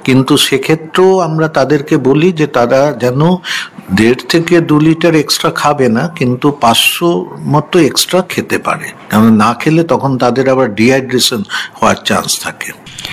কিন্তু সেক্ষেত্রেও আমরা তাদেরকে বলি যে তারা যেন 1.5 থেকে 2 লিটার এক্সট্রা খাবে না, কিন্তু 500 মতো এক্সট্রা খেতে পারে, কারণ না খেলে তখন তাদের আবার ডিহাইড্রেশন হওয়ার চান্স থাকে।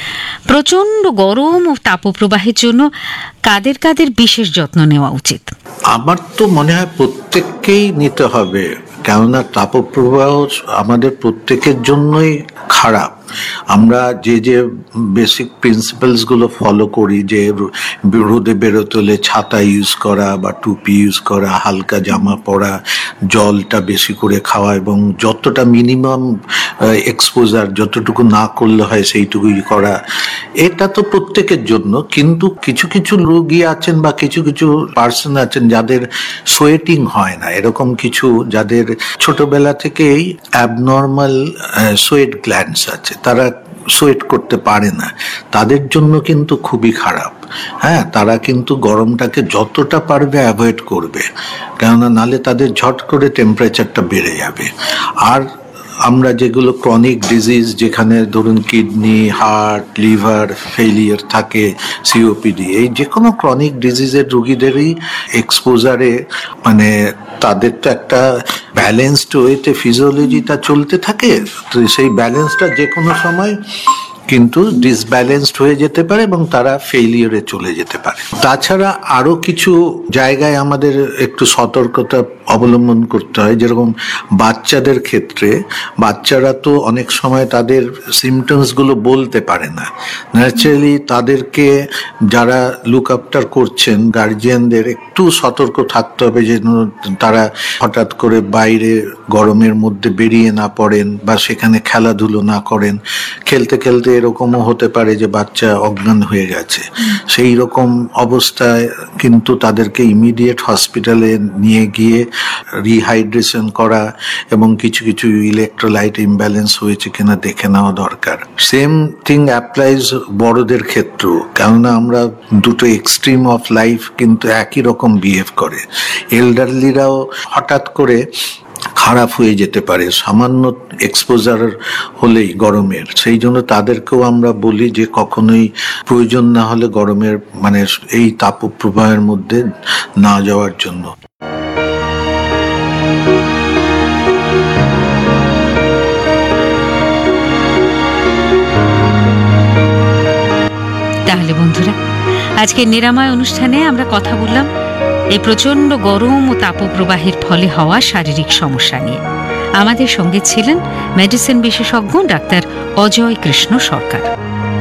প্রচন্ড গরম ও তাপপ্রবাহের জন্য কাদের কাদের বিশেষ যত্ন নেওয়া উচিত? আমার তো মনে হয় প্রত্যেককেই নিতে হবে, কেননা তাপপ্রবাহ আমাদের প্রত্যেকের জন্যই খারাপ। আমরা যে যে বেসিক প্রিন্সিপালস গুলো ফলো করি, যে রোদে বেরোতে হলে ছাতা ইউজ করা বা টুপি ইউজ করা, হালকা জামা পরা, জলটা বেশি করে খাওয়া এবং যতটা মিনিমাম এক্সপোজার যতটুকু না করলে হয় সেইটুকুই করা, এটা তো প্রত্যেকের জন্য। কিন্তু কিছু কিছু রোগী আছেন বা কিছু কিছু পার্সন আছেন যাদের সোয়েটিং হয় না, এরকম কিছু যাদের ছোটবেলা থেকেই অ্যাবনর্মাল সোয়েট গ্ল্যান্ডস আছে, তারা সোয়েট করতে পারে না, তাদের জন্য কিন্তু খুবই খারাপ। হ্যাঁ, তারা কিন্তু গরমটাকে যতটা পারবে অ্যাভয়েড করবে, কেননা নালে তাদের ঝট করে টেম্পারেচারটা বেড়ে যাবে। আর আমরা যেগুলো ক্রনিক ডিজিজ, যেখানে ধরুন কিডনি, হার্ট, লিভার ফেলিয়ার থাকে, সিওপিডি, এই যে কোনো ক্রনিক ডিজিজের রোগীদেরই এক্সপোজারে মানে তাদের তো একটা ব্যালেন্সড ওয়েতে ফিজিওলজিটা চলতে থাকে, তো সেই ব্যালেন্সটা যে কোনো সময় কিন্তু ডিসব্যালেন্সড হয়ে যেতে পারে এবং তারা ফেইলিয়রে চলে যেতে পারে। তাছাড়া আরো কিছু জায়গায় আমাদের একটু সতর্কতা অবলম্বন করতে হয়, যেরকম বাচ্চাদের ক্ষেত্রে। বাচ্চারা তো অনেক সময় তাদের সিমটমস গুলো বলতে পারে না, ন্যাচারালি তাদেরকে যারা লুক আফটার করছেন, গার্জিয়ানদের একটু সতর্ক থাকতে হবে যেন তারা হঠাৎ করে বাইরে গরমের মধ্যে বেরিয়ে না পড়েন বা সেখানে খেলাধুলো না করেন। খেলতে খেলতে এরকমও হতে পারে যে বাচ্চা অজ্ঞান হয়ে গেছে, সেই রকম অবস্থায় কিন্তু তাদেরকে ইমিডিয়েট হসপিটালে নিয়ে গিয়ে রিহাইড্রেশন করা এবং কিছু কিছু ইলেকট্রোলাইট ইমব্যালেন্স হয়েছে কিনা দেখে নেওয়া দরকার। সেম থিং অ্যাপ্লাইজ বড়দের ক্ষেত্রেও, কেননা আমরা দুটো এক্সট্রিম অফ লাইফ কিন্তু একই রকম বিহেভ করে। এল্ডারলিরাও হঠাৎ করে খারাপ হয়ে যেতে পারে সামান্য এক্সপোজার হলেই গরমের, সেই জন্য তাদেরকেও আমরা বলি যে কখনোই প্রয়োজন না হলে গরমের মানে এই তাপপ্রবাহের মধ্যে না যাওয়ার জন্য। তাহলে বন্ধুরা, আজকে নিরাময় অনুষ্ঠানে আমরা কথা বললাম এই প্রচন্ড গরম ও তাপপ্রবাহের ফলে হওয়া শারীরিক সমস্যা নিয়ে। আমাদের সঙ্গে ছিলেন মেডিসিন বিশেষজ্ঞ ডাক্তার অজয় কৃষ্ণ সরকার।